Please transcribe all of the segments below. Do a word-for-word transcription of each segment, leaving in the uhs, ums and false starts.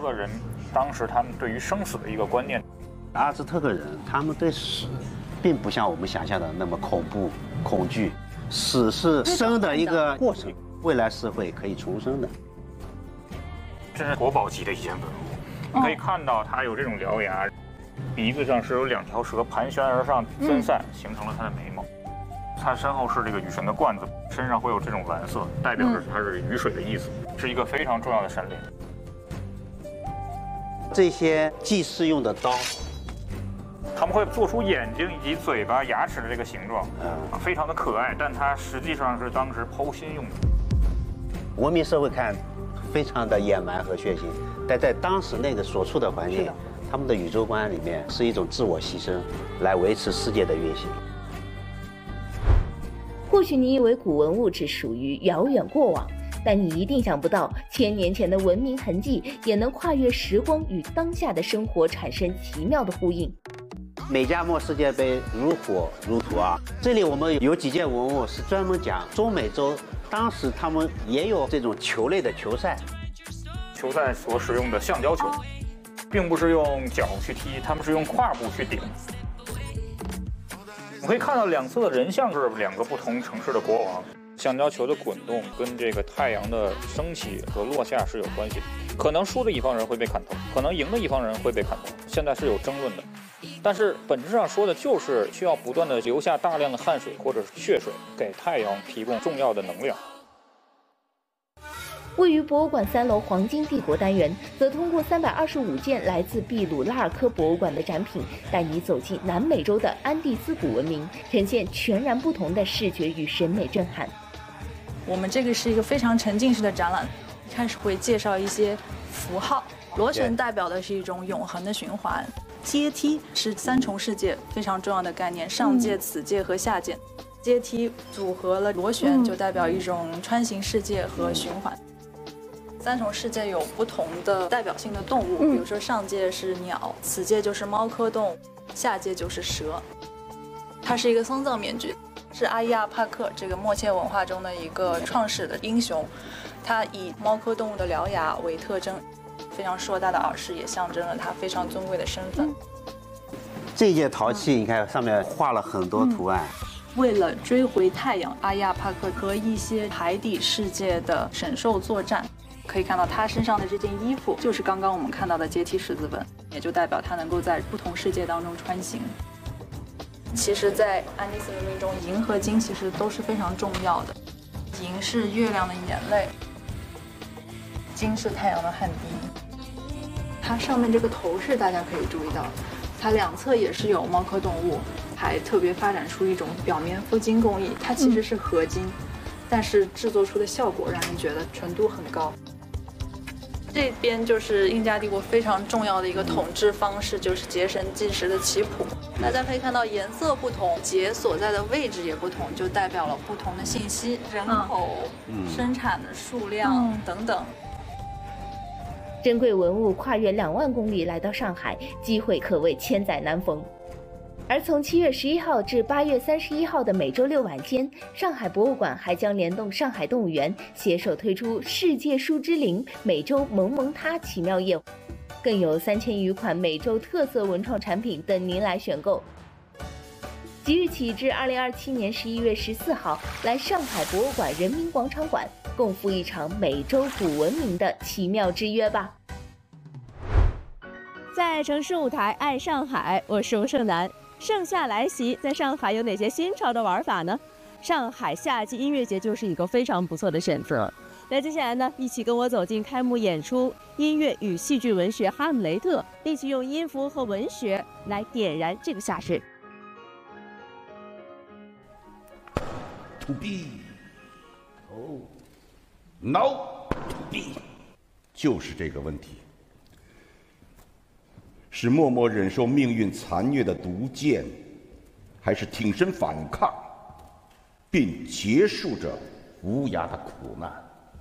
个人当时他们对于生死的一个观念。 阿兹特克人他们对死，并不像我们想象的那么恐怖、恐惧，死是生的一个过程，未来是会可以重生的。 这是国宝级的一件文物，你可以看到它有这种獠牙，鼻子上是有两条蛇盘旋而上分散，形成了它的眉毛。它身后是这个雨神的冠子，身上会有这种蓝色，代表着它是雨水的意思，是一个非常重要的神灵。 这些祭祀用的刀， 他们会做出眼睛以及嘴巴、牙齿的这个形状，嗯，非常的可爱，但它实际上是当时剖心用的。 文明社会看非常的野蛮和血腥，但在当时那个所处的环境，他们的宇宙观里面是一种自我牺牲，来维持世界的运行。 或许你以为古文物只属于遥远过往，但你一定想不到，千年前的文明痕迹也能跨越时光，与当下的生活产生奇妙的呼应。 美加墨世界杯如火如荼啊！这里我们有几件文物是专门讲中美洲，当时他们也有这种球类的球赛， 球赛所使用的橡胶球，并不是用脚去踢，他们是用胯部去顶。我可以看到两侧的人像是两个不同城市的国王。橡胶球的滚动跟这个太阳的升起和落下是有关系的，可能输的一方人会被砍头，可能赢的一方人会被砍头，现在是有争论的。但是本质上说的就是需要不断的流下大量的汗水或者是血水，给太阳提供重要的能量。 位于博物馆三楼黄金帝国单元，则通过三百二十五件来自秘鲁拉尔科博物馆的展品，带你走进南美洲的安第斯古文明，呈现全然不同的视觉与审美震撼。 我们这个是一个非常沉浸式的展览，一开始会介绍一些符号，螺旋代表的是一种永恒的循环，阶梯是三重世界非常重要的概念，上界、此界和下界。阶梯组合了螺旋，就代表一种穿行世界和循环。三重世界有不同的代表性的动物，比如说上界是鸟，此界就是猫科动物，下界就是蛇。它是一个丧葬面具，是阿伊亚帕克这个默切文化中的一个创始的英雄，他以猫科动物的獠牙为特征，非常硕大的耳饰也象征了他非常尊贵的身份。 这件陶器你看上面画了很多图案， 为了追回太阳，阿伊亚帕克和一些海底世界的神兽作战。可以看到他身上的这件衣服就是刚刚我们看到的阶梯十字纹，也就代表他能够在不同世界当中穿行。其实在安第斯文明中，银和金其实都是非常重要的，银是月亮的眼泪，金是太阳的汗滴。它上面这个头饰大家可以注意到，它两侧也是有猫科动物，还特别发展出一种表面镀金工艺，它其实是合金，但是制作出的效果让人觉得纯度很高。这边就是印加帝国非常重要的一个统治方式，就是节神计时的棋谱。大家可以看到颜色不同，节所在的位置也不同，就代表了不同的信息，人口、嗯、生产的数量、嗯、等等。 珍贵文物跨越两万公里来到上海，机会可谓千载难逢。而从七月十一号至八月三十一号的每周六晚间，上海博物馆还将联动上海动物园，携手推出世界树之灵美洲萌萌哒奇妙夜，更有三千余款美洲特色文创产品等您来选购。即日起至二零二七年十一月十四号，来上海博物馆人民广场馆，共赴一场美洲古文明的奇妙之约吧。 在城市舞台爱上海，我是吴胜男。盛夏来袭，在上海有哪些新潮的玩法呢？上海夏季音乐节就是一个非常不错的选择。那接下来呢，一起跟我走进开幕演出《音乐与戏剧文学哈姆雷特》，一起用音符和文学来点燃这个夏日。 To be, oh, no, to be， 就是这个问题。是默默忍受命运残虐的毒箭，还是挺身反抗，并结束着无涯的苦难？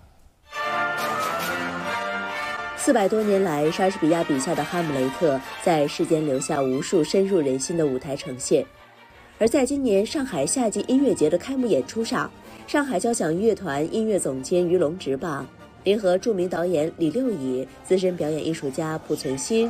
四百多年来，莎士比亚笔下的哈姆雷特在世间留下无数深入人心的舞台呈现。而在今年上海夏季音乐节的开幕演出上，上海交响乐团音乐总监于龙直棒联合著名导演李六乙、资深表演艺术家濮存昕、